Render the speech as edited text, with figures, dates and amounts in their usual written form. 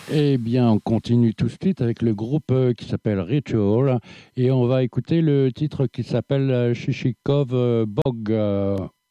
Eh bien, on continue tout de suite avec le groupe qui s'appelle Ritual et on va écouter le titre qui s'appelle Shishikov Bog.